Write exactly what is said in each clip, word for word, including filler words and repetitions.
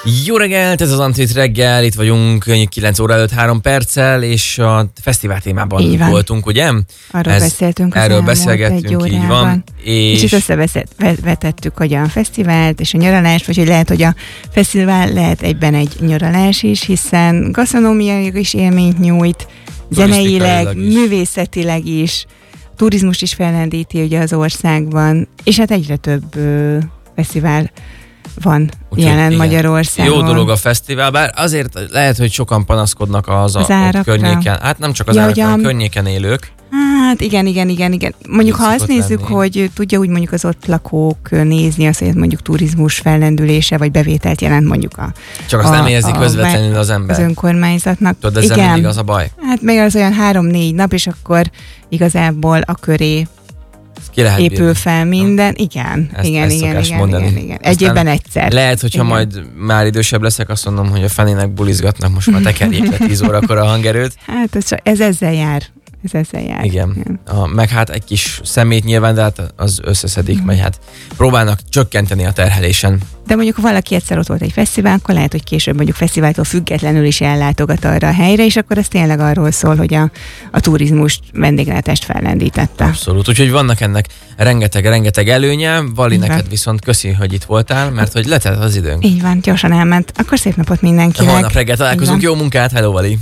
Jó reggelt, ez az Antrit reggel, itt vagyunk kilenc óra előtt három perccel, és a fesztivál témában voltunk, ugye? Arról ez, beszéltünk, erről beszélgettünk, így van. És, és itt összevetettük, hogy a fesztivált és a nyaralást, vagy hogy lehet, hogy a fesztivál lehet egyben egy nyaralás is, hiszen gasztronómiailag is élményt nyújt, zeneileg, művészetileg is, turizmus is fellendíti ugye az országban, és hát egyre több ö, fesztivál van Úgy, jelen Magyarországon. Jó dolog a fesztivál, bár azért lehet, hogy sokan panaszkodnak az, az a, a környéken. Hát nem csak az ja, árakra, a környéken élők. Hát igen, igen, igen, igen. Mondjuk ha azt nézzük, lenni. hogy tudja úgy mondjuk az ott lakók nézni azt, hogy mondjuk turizmus fellendülése, vagy bevételt jelent mondjuk a... Csak azt a, nem érzi közvetlenül az ember. Az önkormányzatnak. Tudod, ezzel mindig az a baj? Hát még az olyan három-négy nap, és akkor igazából a köré épül bírni. fel minden. Igen, ezt, igen, ezt igen, igen, mondani. igen, igen. Egy évben egyszer. Lehet, hogyha igen. majd már idősebb leszek, azt mondom, hogy a fenének bulizgatnak, most már tekerjék le tíz órakor a hangerőt. Hát ez, ez ezzel jár. Ez ezzel jár. Igen. Igen. A, meg hát egy kis szemét nyilván, de hát az összeszedik, mm. mert hát próbálnak csökkenteni a terhelésen. De mondjuk, ha valaki egyszer ott volt egy fesztivál, akkor lehet, hogy később mondjuk fesztiváltól függetlenül is ellátogat arra a helyre, és akkor ez tényleg arról szól, hogy a, a turizmust, vendéglátást fellendítette. Abszolút, úgyhogy vannak ennek rengeteg-rengeteg előnye. Vali, neked van. Viszont köszi, hogy itt voltál, mert hogy letelt az időnk. Így van, gyorsan elment. Akkor szép napot mindenkinek. Holnap reggel találkozunk, jó munkát, hello Vali!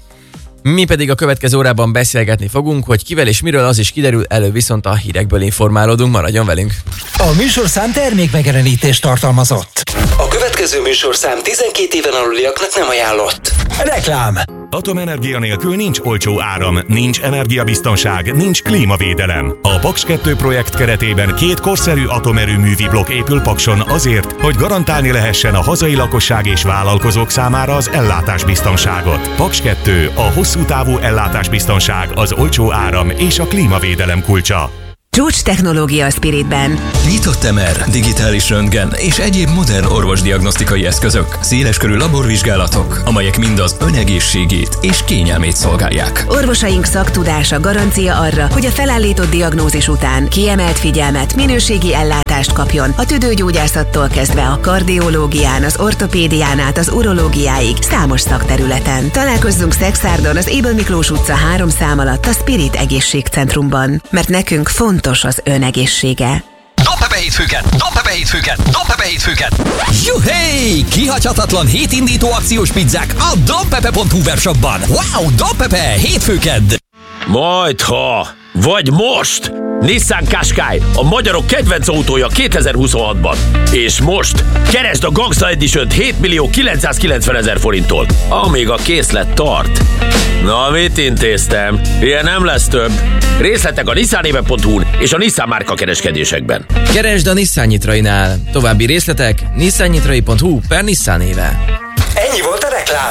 Mi pedig a következő órában beszélgetni fogunk, hogy kivel és miről, az is kiderül, előbb viszont a hírekből informálódunk, maradjon velünk. A műsorszám termék megjelenítést tartalmazott. A következő műsorszám tizenkét éven aluliaknak nem ajánlott. Reklám. Atomenergia nélkül nincs olcsó áram, nincs energiabiztonság, nincs klímavédelem. A Paks kettő projekt keretében két korszerű atomerőművi blokk épül Pakson azért, hogy garantálni lehessen a hazai lakosság és vállalkozók számára az ellátásbiztonságot. Paks kettő, a hosszú távú ellátásbiztonság, az olcsó áram és a klímavédelem kulcsa. Csúcs technológia a Spiritben. Nyitott em er, digitális röntgen és egyéb modern orvosdiagnosztikai eszközök, széleskörű laborvizsgálatok, amelyek mind az önegészségét és kényelmét szolgálják. Orvosaink szaktudása garancia arra, hogy a felállított diagnózis után kiemelt figyelmet, minőségi ellátást kapjon a tüdőgyógyászattól kezdve a kardiológián, az ortopédián át az urológiáig számos szakterületen. Találkozzunk Szexárdon az Ébel Miklós utca három szám alatt a Spirit Egészségcentrumban, mert nekünk fontos az önegészsége. Dompepe hétfőket! Dompepe hétfőket! Dompepe hétfőket! Juhé! Kihagyhatatlan hétindító akciós pizzák a dompepe pont hu webshopban. Wow! Dompepe hétfőked! Majdha! Vagy most! Nissan Qashqai, a magyarok kedvenc autója kétezer-huszonhatban. És most keresd a Gangsta Edition-t hét millió kilencszázkilencvenezer forinttól, amíg a készlet tart. Na, mit intéztem? Ilyen nem lesz több. Részletek a nissanéve pont hu-n és a Nissan márka kereskedésekben. Keresd a Nissan Nyitrainál. További részletek nissannyitrai pont hu per Nissan néve. Ennyi volt a reklám.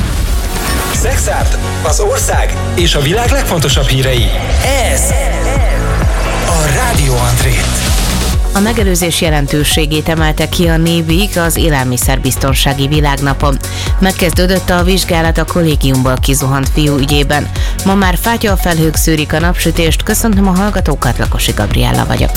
Szexárd, az ország és a világ legfontosabb hírei. Ez a Rádió Antrit. A megelőzés jelentőségét emelte ki a Névig az Élelmiszerbiztonsági Világnapon. Megkezdődött a vizsgálat a kollégiumból kizuhant fiú ügyében. Ma már fátyolfelhők szűrik a napsütést. Köszöntöm a hallgatókat, Lakosi Gabriella vagyok.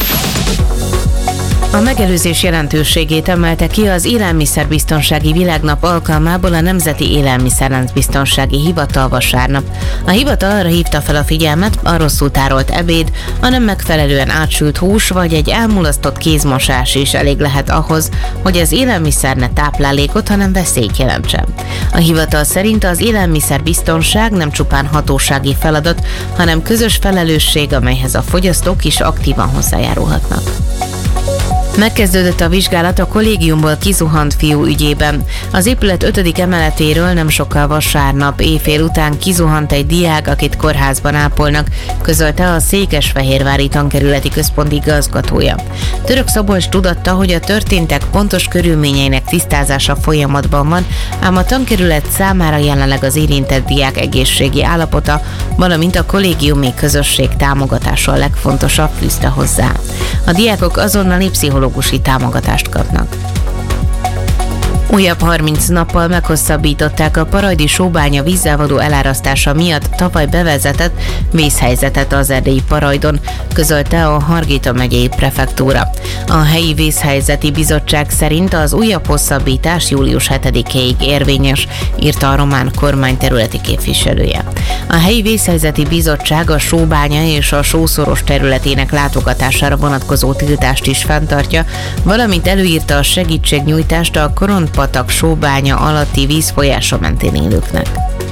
A megelőzés jelentőségét emelte ki az Élelmiszerbiztonsági Világnap alkalmából a Nemzeti Élelmiszerláncbiztonsági Hivatal vasárnap. A hivatal arra hívta fel a figyelmet, a rosszul tárolt ebéd, a nem megfelelően átsült hús vagy egy elmulasztott kézmosás is elég lehet ahhoz, hogy az élelmiszer ne táplálékot, hanem veszélyt jelentsen. A hivatal szerint az élelmiszerbiztonság nem csupán hatósági feladat, hanem közös felelősség, amelyhez a fogyasztók is aktívan hozzájárulhatnak. Megkezdődött a vizsgálat a kollégiumból kizuhant fiú ügyében. Az épület ötödik emeletéről nem sokkal vasárnap éjfél után kizuhant egy diák, akit kórházban ápolnak, közölte a Székesfehérvári Tankerületi Központ igazgatója. Török Szabolcs tudatta, hogy a történtek pontos körülményeinek tisztázása folyamatban van, ám a tankerület számára jelenleg az érintett diák egészségi állapota, valamint a kollégiumi közösség támogatása a legfontosabb, fűzte hozzá. A diákok azonnali pszichológusi támogatást kapnak. Újabb harminc nappal meghosszabbították a Parajdi sóbánya vízzel való elárasztása miatt tavaly bevezetett vészhelyzetet az erdélyi Parajdon, közölte a Hargita megyei prefektúra. A helyi vészhelyzeti bizottság szerint az újabb hosszabbítás július hetedikéig érvényes, írta a román kormány területi képviselője. A helyi vészhelyzeti bizottság a sóbánya és a sószoros területének látogatására vonatkozó tiltást is fenntartja, valamint előírta a segítségnyújtást a Koront-patak sóbánya alatti vízfolyása mentén élőknek.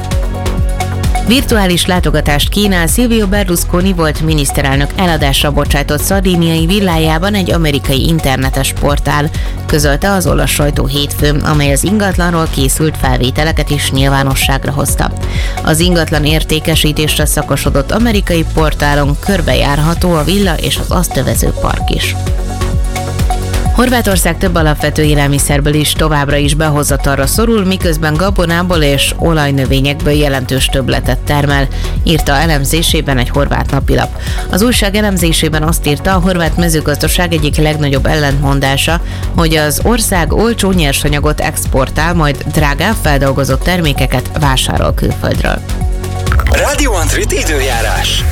Virtuális látogatást kínál Silvio Berlusconi volt miniszterelnök eladásra bocsájtott szardíniai villájában egy amerikai internetes portál, közölte az olasz sajtó hétfőn, amely az ingatlanról készült felvételeket is nyilvánosságra hozta. Az ingatlan értékesítésre szakosodott amerikai portálon körbejárható a villa és az azt övező park is. Horvátország több alapvető élelmiszerből is továbbra is behozatalra szorul, miközben gabonából és olajnövényekből jelentős többletet termel, írta elemzésében egy horvát napilap. Az újság elemzésében azt írta, a horvát mezőgazdaság egyik legnagyobb ellentmondása, hogy az ország olcsó nyersanyagot exportál, majd drágább feldolgozott termékeket vásárol külföldről. Radio Antrit időjárás.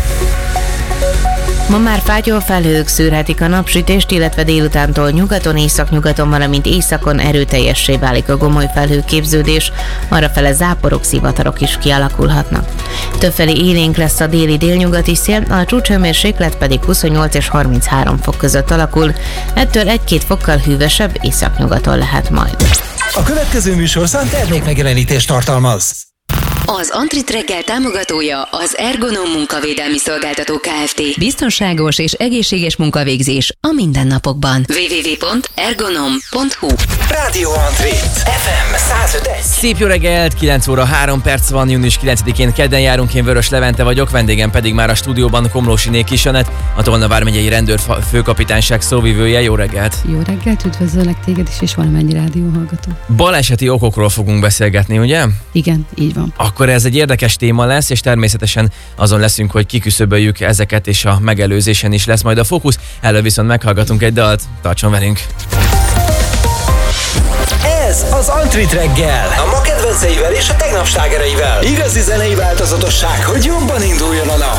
Ma már fátyol felhők szűrhetik a napsütést, illetve délutántól nyugaton, északnyugaton, valamint északon erőteljessé válik a gomoly felhőképződés, arrafele záporok, szivatarok is kialakulhatnak. Többfelé élénk lesz a déli délnyugati szél, a csúcshőmérséklet pedig huszonnyolc és harminchárom fok között alakul, ettől egy-két fokkal hűvösebb északnyugaton lehet majd. A következő műsorszám termékmegjelenítést tartalmaz. Az Antrit reggel támogatója az Ergonom munkavédelmi szolgáltató Kft. Biztonságos és egészséges munkavégzés a mindennapokban. double-u double-u double-u pont ergonom pont hu Radio Antrit ef em száz öt egy. Szép jó reggelt, kilenc óra három perc van, június kilencedikén kedden járunk, én Vörös Levente vagyok, vendégem pedig már a stúdióban Komlósiné Kisanet, a Tolna vármegyei rendőrfőkapitányság szóvivője. Jó reggelt! Jó reggelt, üdvözöllek téged is, és valamennyi rádióhallgató. Baleseti okokról fogunk beszélgetni, ugye? Igen, így van. Akkor ez egy érdekes téma lesz, és természetesen azon leszünk, hogy kiküszöböljük ezeket, és a megelőzésen is lesz majd a fókusz. Előbb viszont meghallgatunk egy dalt, tartson velünk! Ez az Antrit reggel, a ma kedvenceivel és a tegnap slágereivel. Igazi zenei változatosság, hogy jobban induljon a nap.